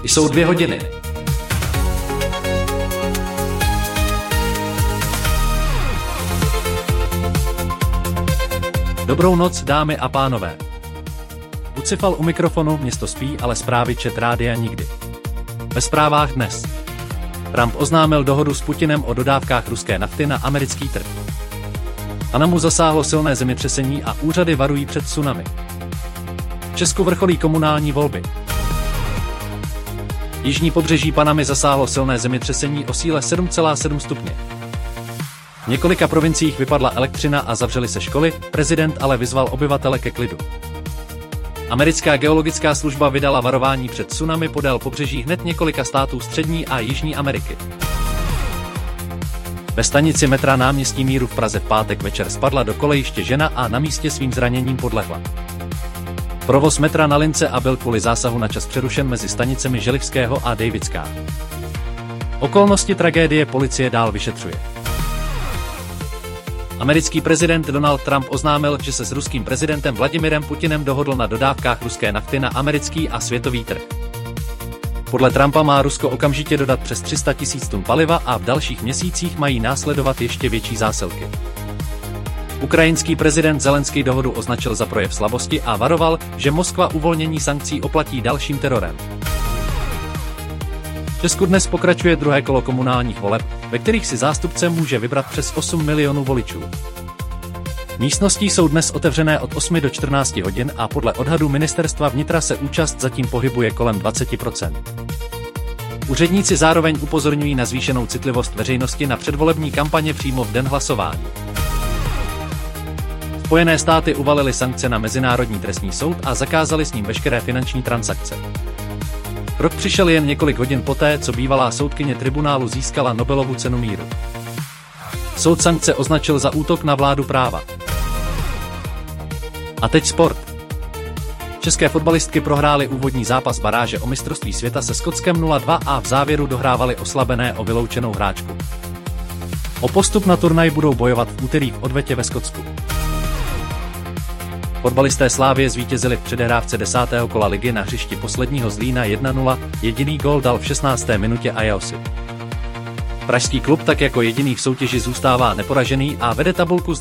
Jsou 2 hodiny. Dobrou noc, dámy a pánové. Bucifal u mikrofonu, město spí, ale zprávy Čet rádia nikdy. Ve zprávách dnes. Trump oznámil dohodu s Putinem o dodávkách ruské nafty na americký trh. Panamu zasáhlo silné zemětřesení a úřady varují před tsunami. V Česku vrcholí komunální volby. Jižní pobřeží Panamy zasáhlo silné zemětřesení o síle 7,7 stupně. V několika provinciích vypadla elektřina a zavřely se školy, prezident ale vyzval obyvatele ke klidu. Americká geologická služba vydala varování před tsunami podél pobřeží hned několika států Střední a Jižní Ameriky. Ve stanici metra Náměstí Míru v Praze v pátek večer spadla do kolejiště žena a na místě svým zraněním podlehla. Provoz metra na lince A byl kvůli zásahu na čas přerušen mezi stanicemi Želivského a Davidská. Okolnosti tragédie policie dál vyšetřuje. Americký prezident Donald Trump oznámil, že se s ruským prezidentem Vladimirem Putinem dohodl na dodávkách ruské nafty na americký a světový trh. Podle Trumpa má Rusko okamžitě dodat přes 300 000 tun paliva a v dalších měsících mají následovat ještě větší zásilky. Ukrajinský prezident Zelenský dohodu označil za projev slabosti a varoval, že Moskva uvolnění sankcí oplatí dalším terorem. V Česku dnes pokračuje druhé kolo komunálních voleb, ve kterých si zástupce může vybrat přes 8 milionů voličů. Místnosti jsou dnes otevřené od 8 do 14 hodin a podle odhadu ministerstva vnitra se účast zatím pohybuje kolem 20%. Úředníci zároveň upozorňují na zvýšenou citlivost veřejnosti na předvolební kampaně přímo v den hlasování. Spojené státy uvalily sankce na Mezinárodní trestní soud a zakázali s ním veškeré finanční transakce. Krok přišel jen několik hodin poté, co bývalá soudkyně tribunálu získala Nobelovu cenu míru. Soud sankce označil za útok na vládu práva. A teď sport. České fotbalistky prohrály úvodní zápas baráže o mistrovství světa se Skotskem 0-2 a v závěru dohrávaly oslabené o vyloučenou hráčku. O postup na turnaj budou bojovat v úterý v odvetě ve Skotsku. Fotbalisté Slavie zvítězili v předehrávce 10. kola ligy na hřišti posledního Zlína 1-0, jediný gól dal v 16. minutě Ajaosi. Pražský klub tak jako jediný v soutěži zůstává neporažený a vede tabulku s